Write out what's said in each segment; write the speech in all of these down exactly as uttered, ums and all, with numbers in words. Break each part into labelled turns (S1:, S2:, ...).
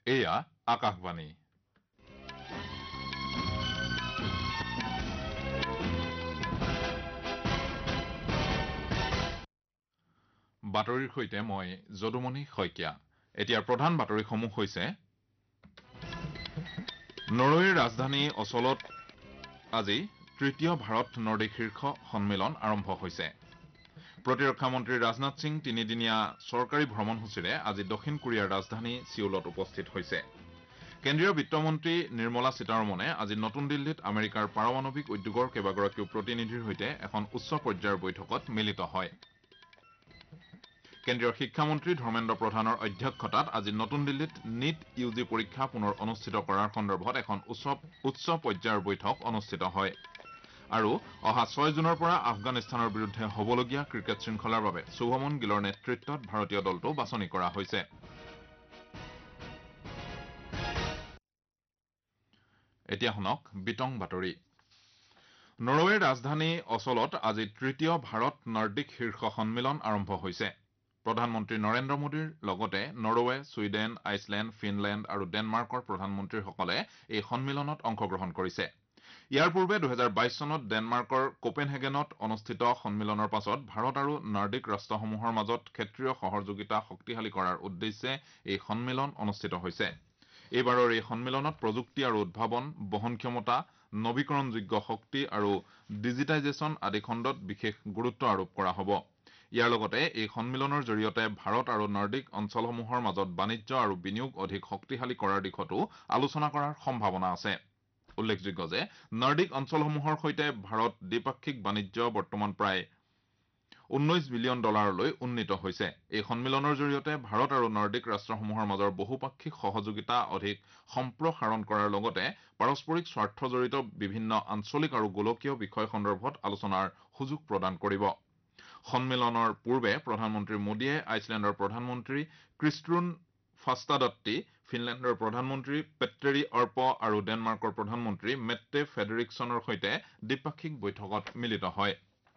S1: এয়া আকাশবাণী। বাতৰিৰ সৈতে মই যদুমণি শইকীয়া। এতিয়াৰ প্ৰধান বাতৰিসমূহ হৈছে নৰৱেৰ ৰাজধানী অচলত আজি তৃতীয় ভাৰত নৰ্ডিক শীৰ্ষ সন্মিলন আৰম্ভ হৈছে। প্ৰতিৰক্ষা মন্ত্ৰী ৰাজনাথ সিং তিনিদিনীয়া চৰকাৰী ভ্ৰমণসূচীৰে আজি দক্ষিণ কোৰিয়াৰ ৰাজধানী ছিউলত উপস্থিত হৈছে। কেন্দ্ৰীয় বিত্তমন্ত্ৰী নিৰ্মলা সীতাৰমণে আজি নতুন দিল্লীত আমেৰিকাৰ পাৰমাণৱিক উদ্যোগৰ কেইবাগৰাকীও প্ৰতিনিধিৰ সৈতে এখন উচ্চ পৰ্যায়ৰ বৈঠকত মিলিত হয়। কেন্দ্ৰীয় শিক্ষামন্ত্ৰী ধৰ্মেন্দ্ৰ প্ৰধানৰ অধ্যক্ষতাত আজি নতুন দিল্লীত নীট ইউ জি পৰীক্ষা পুনৰ অনুষ্ঠিত কৰাৰ সন্দৰ্ভত এখন উচ্চ পৰ্যায়ৰ বৈঠক অনুষ্ঠিত হয়। আৰু অহা ছয় জুনৰ পৰা আফগানিস্তানৰ বিৰুদ্ধে হ'বলগীয়া ক্ৰিকেট শৃংখলাৰ বাবে শুভমন গিলৰ নেতৃত্বত ভাৰতীয় দলটো বাছনি কৰা হৈছে। এতিয়া শুনক বিতং বাতৰি। নৰৱেৰ ৰাজধানী অচলত আজি তৃতীয় ভাৰত নৰ্ডিক শীৰ্ষ সন্মিলন আৰম্ভ হৈছে। প্ৰধানমন্ত্ৰী নৰেন্দ্ৰ মোদীৰ লগতে নৰৱে, ছুইডেন, আইচলেণ্ড, ফিনলেণ্ড আৰু ডেনমাৰ্কৰ প্ৰধানমন্ত্ৰীসকলে এই সন্মিলনত অংশগ্ৰহণ কৰিছে। ইয়াৰ পূৰ্বে দুহেজাৰ বাইশ চনত ডেনমাৰ্কৰ কোপেনহেগেনত অনুষ্ঠিত সন্মিলনৰ পাছত ভাৰত আৰু নৰ্ডিক ৰাষ্ট্ৰসমূহৰ মাজত ক্ষেত্ৰীয় সহযোগিতা শক্তিশালী কৰাৰ উদ্দেশ্যে এই সন্মিলন অনুষ্ঠিত হৈছে। এইবাৰৰ এই সন্মিলনত প্ৰযুক্তি আৰু উদ্ভাৱন, বহন ক্ষমতা, নৱীকৰণযোগ্য শক্তি আৰু ডিজিটাইজেশ্যন আদি খণ্ডত বিশেষ গুৰুত্ব আৰোপ কৰা হ'ব। ইয়াৰ লগতে এই সন্মিলনৰ জৰিয়তে ভাৰত আৰু নৰ্ডিক অঞ্চলসমূহৰ মাজত বাণিজ্য আৰু বিনিয়োগ অধিক শক্তিশালী কৰাৰ দিশতো আলোচনা কৰাৰ সম্ভাৱনা আছে। উল্লেখযোগ্য যে নৰ্ডিক অঞ্চলসমূহৰ সৈতে ভাৰত দ্বিপাক্ষিক বাণিজ্য বৰ্তমান প্ৰায় ঊনৈশ বিলিয়ন ডলাৰলৈ উন্নীত হৈছে। এই সন্মিলনৰ জৰিয়তে ভাৰত আৰু নৰ্ডিক ৰাষ্ট্ৰসমূহৰ মাজৰ বহুপাক্ষিক সহযোগিতা অধিক সম্প্ৰসাৰণ কৰাৰ লগতে পাৰস্পৰিক স্বাৰ্থজড়িত বিভিন্ন আঞ্চলিক আৰু গোলকীয় বিষয় সন্দৰ্ভত আলোচনাৰ সুযোগ প্ৰদান কৰিব। সন্মিলনৰ পূৰ্বে প্ৰধানমন্ত্ৰী মোদীয়ে আইচলেণ্ডৰ প্ৰধানমন্ত্ৰী ক্ৰিষ্ট্ৰুন ফাষ্টাডত্তি, ফিনলেণ্ডৰ প্ৰধানমন্ত্ৰী পেট্টেৰী অৰ্প আৰু ডেনমাৰ্কৰ প্ৰধানমন্ত্ৰী মেট্টে ফেডেৰিকছনৰ সৈতে দ্বিপাক্ষিক বৈঠকত মিলিত হয়।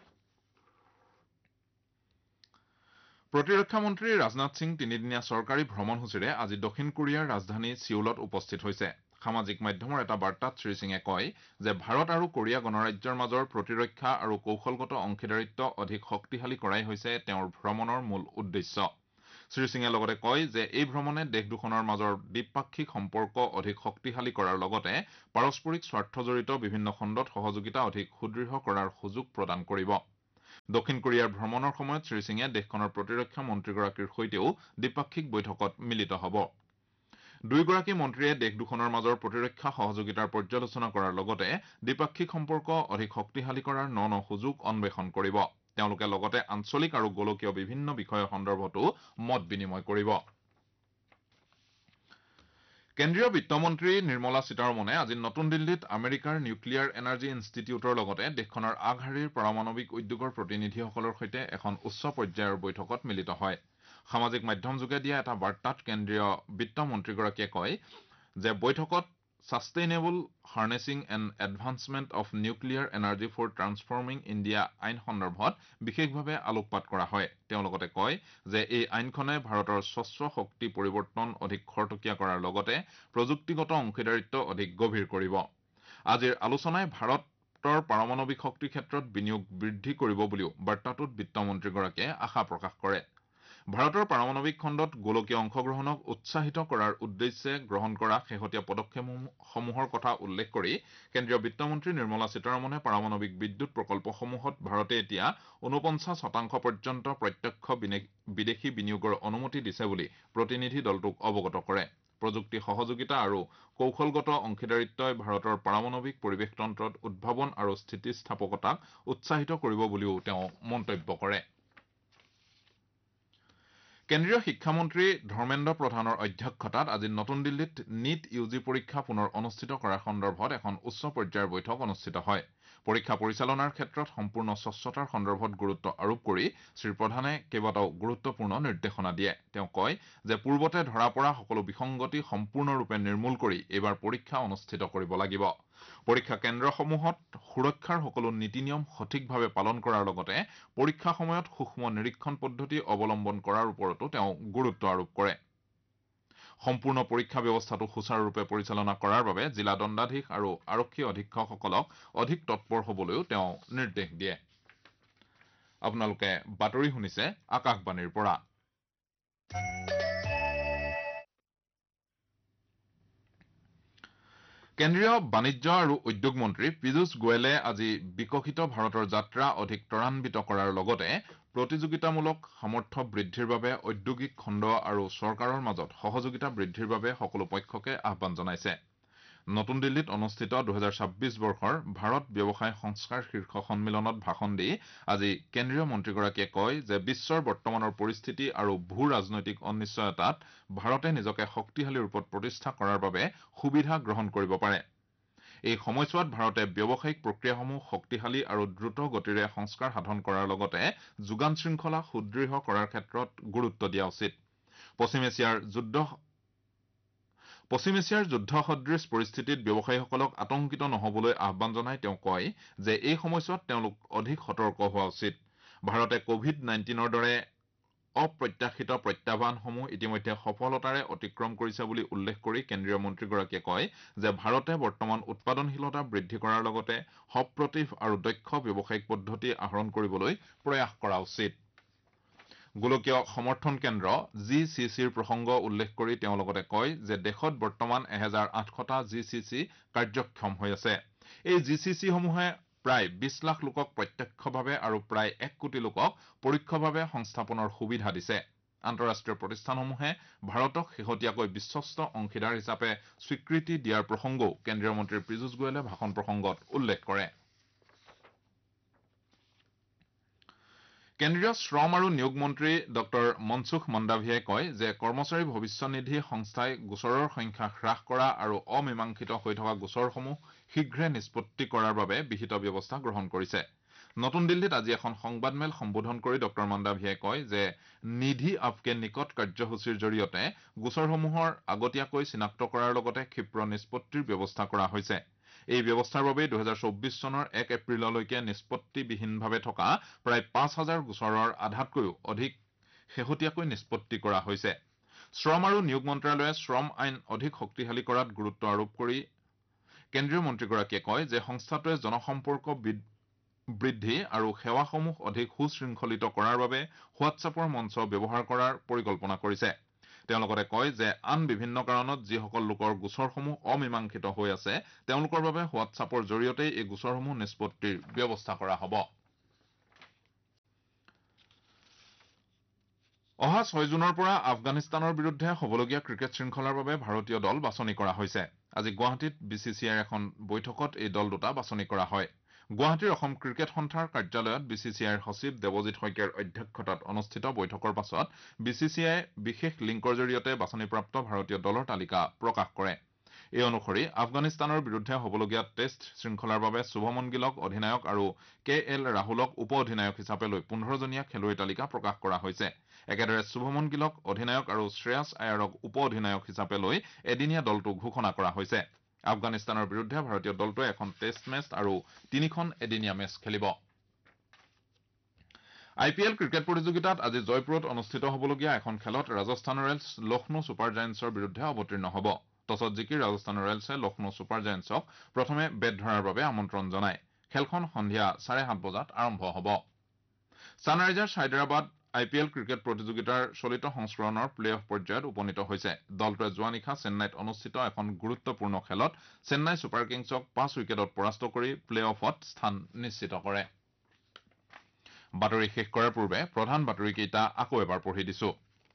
S1: প্ৰতিৰক্ষা মন্ত্ৰী ৰাজনাথ সিং তিনিদিনীয়া চৰকাৰী ভ্ৰমণসূচীৰে আজি দক্ষিণ কোৰিয়াৰ ৰাজধানী ছিউলত উপস্থিত হৈছে। সামাজিক মাধ্যমৰ এটা বাৰ্তাত শ্ৰীসিঙে কয় যে ভাৰত আৰু কোৰিয়া গণৰাজ্যৰ মাজৰ প্ৰতিৰক্ষা আৰু কৌশলগত অংশীদাৰিত্ব অধিক শক্তিশালী কৰাই হৈছে তেওঁৰ ভ্ৰমণৰ মূল উদ্দেশ্য। শ্ৰীসিঙে লগতে কয় যে এই ভ্ৰমণে দেশ দুখনৰ মাজৰ দ্বিপাক্ষিক সম্পৰ্ক অধিক শক্তিশালী কৰাৰ লগতে পাৰস্পৰিক স্বাৰ্থজড়িত বিভিন্ন খণ্ডত সহযোগিতা অধিক সুদৃঢ় কৰাৰ সুযোগ প্ৰদান কৰিব। দক্ষিণ কোৰিয়াৰ ভ্ৰমণৰ সময়ত শ্ৰীসিঙে দেশখনৰ প্ৰতিৰক্ষা মন্ত্ৰীগৰাকীৰ সৈতেও দ্বিপাক্ষিক বৈঠকত মিলিত হ'ব। দুয়োগৰাকী মন্ত্ৰীয়ে দেশ দুখনৰ মাজৰ প্ৰতিৰক্ষা সহযোগিতাৰ পৰ্যালোচনা কৰাৰ লগতে দ্বিপাক্ষিক সম্পৰ্ক অধিক শক্তিশালী কৰাৰ ন ন সুযোগ অন্বেষণ কৰিব। তেওঁলোকে লগতে আঞ্চলিক আৰু গোলকীয় বিভিন্ন বিষয়ৰ সন্দৰ্ভতো মত বিনিময় কৰিব। কেন্দ্ৰীয় বিত্তমন্ত্ৰী নিৰ্মলা সীতাৰমণে আজি নতুন দিল্লীত আমেৰিকাৰ নিউক্লিয়াৰ এনাৰ্জি ইনষ্টিটিউটৰ লগতে দেশখনৰ আগশাৰীৰ পাৰমাণৱিক উদ্যোগৰ প্ৰতিনিধিসকলৰ সৈতে এখন উচ্চ পৰ্যায়ৰ বৈঠকত মিলিত হয়। সামাজিক মাধ্যমযোগে দিয়া এটা বাৰ্তাত কেন্দ্ৰীয় বিত্তমন্ত্ৰীগৰাকীয়ে কয় যে বৈঠকত sustainable হাৰ্নেছিং and advancement of nuclear energy for transforming India আইন সন্দৰ্ভত বিশেষভাৱে আলোকপাত কৰা হয়। তেওঁ লগতে কয় যে এই আইনখনে ভাৰতৰ স্বচ্ছ শক্তি পৰিৱৰ্তন অধিক খৰতকীয়া কৰাৰ লগতে প্ৰযুক্তিগত অংশীদাৰিত্ব অধিক গভীৰ কৰিব। আজিৰ আলোচনাই ভাৰতৰ পাৰমাণৱিক শক্তি ক্ষেত্ৰত বিনিয়োগ বৃদ্ধি কৰিব বুলিও বাৰ্তাটোত বিত্তমন্ত্ৰীগৰাকীয়ে আশা প্ৰকাশ কৰে। ভাৰতৰ পাৰমাণৱিক খণ্ডত গোলকীয় অংশগ্ৰহণক উৎসাহিত কৰাৰ উদ্দেশ্যে গ্ৰহণ কৰা শেহতীয়া পদক্ষেপসমূহৰ কথা উল্লেখ কৰি কেন্দ্ৰীয় বিত্তমন্ত্ৰী নিৰ্মলা সীতাৰমণে পাৰমাণৱিক বিদ্যুৎ প্ৰকল্পসমূহত ভাৰতে এতিয়া ঊনপঞ্চাশ শতাংশ পৰ্যন্ত প্ৰত্যক্ষ বিদেশী বিনিয়োগৰ অনুমতি দিছে বুলি প্ৰতিনিধি দলটোক অৱগত কৰে। প্ৰযুক্তি সহযোগিতা আৰু কৌশলগত অংশীদাৰিত্বই ভাৰতৰ পাৰমাণৱিক পৰিৱেশতন্ত্ৰত উদ্ভাৱন আৰু স্থিতিস্থাপকতাক উৎসাহিত কৰিব বুলিও তেওঁ মন্তব্য কৰে। কেন্দ্ৰীয় শিক্ষামন্ত্ৰী ধৰ্মেন্দ্ৰ প্ৰধানৰ অধ্যক্ষতাত আজি নতুন দিল্লীত নীট ইউ জি পৰীক্ষা পুনৰ অনুষ্ঠিত কৰাৰ সন্দৰ্ভত এখন উচ্চ পৰ্যায়ৰ বৈঠক অনুষ্ঠিত হয়। পৰীক্ষা পৰিচালনাৰ ক্ষেত্ৰত সম্পূৰ্ণ স্বচ্ছতাৰ সন্দৰ্ভত গুৰুত্ব আৰোপ কৰি শ্ৰীপ্ৰধানে কেইবাটাও গুৰুত্বপূৰ্ণ নিৰ্দেশনা দিয়ে। তেওঁ কয় যে পূৰ্বতে ধৰা পৰা সকলো বিসংগতি সম্পূৰ্ণৰূপে নিৰ্মূল কৰি এইবাৰ পৰীক্ষা অনুষ্ঠিত কৰিব লাগিব। পৰীক্ষা কেন্দ্ৰসমূহত সুৰক্ষাৰ সকলো নীতি নিয়ম সঠিকভাৱে পালন কৰাৰ লগতে পৰীক্ষা সময়ত সূক্ষ্ম নিৰীক্ষণ পদ্ধতি অৱলম্বন কৰাৰ ওপৰতো তেওঁ গুৰুত্ব আৰোপ কৰে। সম্পূৰ্ণ পৰীক্ষা ব্যৱস্থাটো সুচাৰুৰূপে পৰিচালনা কৰাৰ বাবে জিলা দণ্ডাধীশ আৰু আৰক্ষী অধীক্ষকসকলক অধিক তৎপৰ হ'বলৈও তেওঁ নিৰ্দেশ দিয়ে। আপোনালোকে বাতৰি শুনিছে আকাশবাণীৰ পৰা। কেন্দ্ৰীয় বাণিজ্য আৰু উদ্যোগ মন্ত্ৰী পীযুষ গোৱেলে আজি বিকশিত ভাৰতৰ যাত্ৰা অধিক ত্বৰান্বিত কৰাৰ লগতে প্ৰতিযোগিতামূলক সামৰ্থ্য বৃদ্ধিৰ বাবে ঔদ্যোগিক খণ্ড আৰু চৰকাৰৰ মাজত সহযোগিতা বৃদ্ধিৰ বাবে সকলো পক্ষকে আহ্বান জনাইছে। নতুন দিল্লীত অনুষ্ঠিত দুহেজাৰ ছাব্বিছ বৰ্ষৰ ভাৰত ব্যৱসায় সংস্কাৰ শীৰ্ষ সন্মিলনত ভাষণ দি আজি কেন্দ্ৰীয় মন্ত্ৰীগৰাকীয়ে কয় যে বিশ্বৰ বৰ্তমানৰ পৰিস্থিতি আৰু ভূ ৰাজনৈতিক অনিশ্চয়তাত ভাৰতে নিজকে শক্তিশালী ৰূপত প্ৰতিষ্ঠা কৰাৰ বাবে সুবিধা গ্ৰহণ কৰিব পাৰে। এই সময়ছোৱাত ভাৰতে ব্যৱসায়িক প্ৰক্ৰিয়াসমূহ শক্তিশালী আৰু দ্ৰুত গতিৰে সংস্কাৰ সাধন কৰাৰ লগতে যোগান শৃংখলা সুদৃঢ় কৰাৰ ক্ষেত্ৰত গুৰুত্ব দিয়া উচিত। পশ্চিম এছিয়াৰ যুদ্ধ পশ্চিম এছিয়াৰ যুদ্ধ সদৃশ পৰিস্থিতিত ব্যৱসায়ীসকলক আতংকিত নহবলৈ আহ্বান জনাই তেওঁ কয় যে এই সময়ছোৱাত তেওঁলোক অধিক সতৰ্ক হোৱা উচিত। ভাৰতে কভিড নাইণ্টিনৰ দৰে অপ্ৰত্যাশিত প্ৰত্যাহ্বানসমূহ ইতিমধ্যে সফলতাৰে অতিক্ৰম কৰিছে বুলি উল্লেখ কৰি কেন্দ্ৰীয় মন্ত্ৰীগৰাকীয়ে কয় যে ভাৰতে বৰ্তমান উৎপাদনশীলতা বৃদ্ধি কৰাৰ লগতে সপ্ৰতিভ আৰু দক্ষ ব্যৱসায়িক পদ্ধতি আহৰণ কৰিবলৈ প্ৰয়াস কৰা উচিত। গোলকীয় সমৰ্থন কেন্দ্ৰ জি চি চিৰ প্ৰসংগ উল্লেখ কৰি তেওঁ লগতে কয় যে দেশত বৰ্তমান এহেজাৰ আঠশটা জি চি চি কাৰ্যক্ষম হৈ আছে। এই জি চি চিসমূহে প্ৰায় বিশ লাখ লোকক প্ৰত্যক্ষভাৱে আৰু প্ৰায় এক কোটি লোকক পৰোক্ষভাৱে সংস্থাপনৰ সুবিধা দিছে। আন্তঃৰাষ্ট্ৰীয় প্ৰতিষ্ঠানসমূহে ভাৰতক শেহতীয়াকৈ বিশ্বস্ত অংশীদাৰ হিচাপে স্বীকৃতি দিয়াৰ প্ৰসংগও কেন্দ্ৰীয় মন্ত্ৰী পীযুষ গোৱেলে ভাষণ প্ৰসংগত উল্লেখ কৰে। কেন্দ্ৰীয় শ্ৰম আৰু নিয়োগ মন্ত্ৰী ডক্টৰ মনসুখ মন্দাভিয়াই কয় যে কৰ্মচাৰী ভৱিষ্যনিধি সংস্থাই গোচৰৰ সংখ্যা হ্ৰাস কৰা আৰু অমীমাংসিত হৈ থকা গোচৰসমূহ শীঘ্ৰে নিষ্পত্তি কৰাৰ বাবে বিহিত ব্যৱস্থা গ্ৰহণ কৰিছে। নতুন দিল্লীত আজি এখন সংবাদমেল সম্বোধন কৰি ডক্টৰ মন্দাভিয়াই কয় যে নিধি আপকে নিকট কাৰ্যসূচীৰ জৰিয়তে গোচৰসমূহৰ আগতীয়াকৈ চিনাক্ত কৰাৰ লগতে ক্ষীপ্ৰ নিষ্পত্তিৰ ব্যৱস্থা কৰা হৈছে। এই ব্যৱস্থাৰ বাবে দুহেজাৰ চৌব্বিছ চনৰ এক এপ্ৰিললৈকে নিষ্পত্তিবিহীনভাৱে থকা প্ৰায় পাঁচ হাজাৰ গোচৰৰ আধাতকৈও অধিক শেহতীয়াকৈ নিষ্পত্তি কৰা হৈছে। শ্ৰম আৰু নিয়োগ মন্ত্ৰালয়ে শ্ৰম আইন অধিক শক্তিশালী কৰাত গুৰুত্ব আৰোপ কৰি কেন্দ্ৰীয় মন্ত্ৰীগৰাকীয়ে কয় যে সংস্থাটোৱে জনসম্পৰ্ক বৃদ্ধি আৰু সেৱাসমূহ অধিক সুশৃংখলিত কৰাৰ বাবে হোৱাটছএপৰ মঞ্চ ব্যৱহাৰ কৰাৰ পৰিকল্পনা কৰিছে। তেওঁ লগতে কয় যে আন বিভিন্ন কাৰণত যিসকল লোকৰ গোচৰসমূহ অমীমাংসিত হৈ আছে তেওঁলোকৰ বাবে হোৱাটছএপৰ জৰিয়তে এই গোচৰসমূহ নিষ্পত্তিৰ ব্যৱস্থা কৰা হ'ব। অহা ছয় জুনৰ পৰা আফগানিস্তানৰ বিৰুদ্ধে হ'বলগীয়া ক্ৰিকেট শৃংখলাৰ বাবে ভাৰতীয় দল বাছনি কৰা হৈছে। আজি গুৱাহাটীত বি চি চি আইৰ এখন বৈঠকত এই দল দুটা বাছনি কৰা হয়। গুৱাহাটীৰ অসম ক্ৰিকেট সন্থাৰ কাৰ্যালয়ত বি চি চি আইৰ সচিব দেৱজিৎ শইকীয়াৰ অধ্যক্ষতাত অনুষ্ঠিত বৈঠকৰ পাছত বি চি চি আইয়ে বিশেষ লিংকৰ জৰিয়তে বাছনিপ্ৰাপ্ত ভাৰতীয় দলৰ তালিকা প্ৰকাশ কৰে। এই অনুসৰি আফগানিস্তানৰ বিৰুদ্ধে হ'বলগীয়া টেষ্ট শৃংখলাৰ বাবে শুভমন গিলক অধিনায়ক আৰু কে এল ৰাহুলক উপ অধিনায়ক হিচাপে লৈ পোন্ধৰজনীয়া খেলুৱৈৰ তালিকা প্ৰকাশ কৰা হৈছে। একেদৰে শুভমন গিলক অধিনায়ক আৰু শ্ৰেয়াছ আয়াৰক উপ অধিনায়ক হিচাপে লৈ এদিনীয়া দলটো ঘোষণা কৰা হৈছে। আফগানিস্তানৰ বিৰুদ্ধে ভাৰতীয় দলটোৱে এখন টেষ্ট মেচ আৰু তিনিখন এদিনীয়া মেচ খেলিব। আই পি এল ক্ৰিকেট প্ৰতিযোগিতাত আজি জয়পুৰত অনুষ্ঠিত হ'বলগীয়া এখন খেলত ৰাজস্থান ৰয়েলছ লক্ষ্ণৌ ছুপাৰ জায়েণ্টছৰ বিৰুদ্ধে অৱতীৰ্ণ হ'ব। টছত জিকি ৰাজস্থান ৰয়েলছে লক্ষ্ণৌ ছুপাৰ জায়েণ্টছক প্ৰথমে বেট ধৰাৰ বাবে আমন্ত্ৰণ জনায়। খেলখন সন্ধিয়া চাৰে সাত বজাত আৰম্ভ হ'ব। ছানৰাইজাৰ্ছ হায়দৰাবাদ আই পি এল ক্ৰিকেট প্ৰতিযোগিতাৰ চলিত সংস্কৰণৰ প্লে অফ পৰ্যায়ত উপনীত হৈছে। দলটোৱে যোৱা নিশা চেন্নাইত অনুষ্ঠিত এখন গুৰুত্বপূৰ্ণ খেলত চেন্নাই ছুপাৰ কিংছক পাঁচ উইকেটত পৰাস্ত কৰি প্লে অফত স্থান নিশ্চিত কৰে। বাতৰি শেষ কৰাৰ পূৰ্বে প্ৰধান বাতৰিকেইটা আকৌ এবাৰ পঢ়ি দিছো।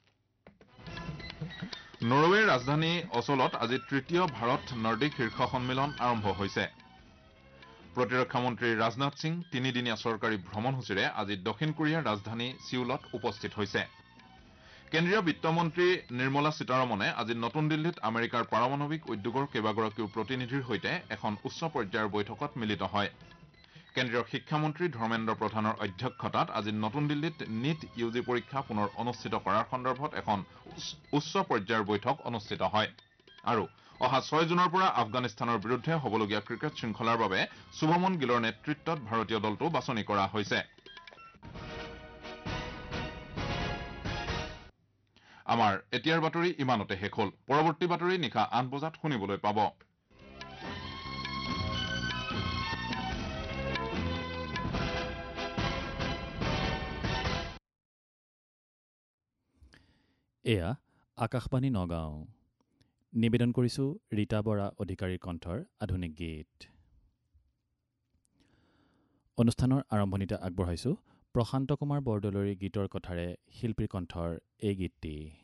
S1: নৰৱেৰ ৰাজধানী অচলত আজি তৃতীয় ভাৰত নৰ্ডিক শীৰ্ষ সন্মিলন আৰম্ভ হৈছে। প্ৰতিৰক্ষা মন্ত্ৰী ৰাজনাথ সিং তিনিদিনীয়া চৰকাৰী ভ্ৰমণসূচীৰে আজি দক্ষিণ কোৰিয়াৰ ৰাজধানী ছিউলত উপস্থিত হৈছে। কেন্দ্ৰীয় বিত্তমন্ত্ৰী নিৰ্মলা সীতাৰমণে আজি নতুন দিল্লীত আমেৰিকাৰ পাৰমাণৱিক উদ্যোগৰ কেইবাগৰাকীও প্ৰতিনিধিৰ সৈতে এখন উচ্চ পৰ্যায়ৰ বৈঠকত মিলিত হয়। কেন্দ্ৰীয় শিক্ষামন্ত্ৰী ধৰ্মেন্দ্ৰ প্ৰধানৰ অধ্যক্ষতাত আজি নতুন দিল্লীত নীট ইউ জি পৰীক্ষা পুনৰ অনুষ্ঠিত কৰাৰ সন্দৰ্ভত এখন উচ্চ পৰ্যায়ৰ বৈঠক অনুষ্ঠিত হয়। আৰু অহা ছয় জুনৰ পৰা আফগানিস্তানৰ বিৰুদ্ধে হ'বলগীয়া ক্ৰিকেট শৃংখলাৰ বাবে শুভমন গিলৰ নেতৃত্বত ভাৰতীয় দলটো বাছনি কৰা হৈছে। আমাৰ এতিয়াৰ বাতৰি ইমানতে শেষ হ'ল। পৰৱৰ্তী বাতৰি নিশা আঠ বজাত শুনিবলৈ পাব।
S2: এয়া আকাশবাণী নগাঁও। নিবেদন কৰিছোঁ ৰীতা বৰা অধিকাৰীৰ কণ্ঠৰ আধুনিক গীত। অনুষ্ঠানৰ আৰম্ভণিতে আগবঢ়াইছোঁ প্ৰশান্ত কুমাৰ বৰদলৈৰ গীতৰ কথাৰে শিল্পীৰ কণ্ঠৰ এই গীতটি।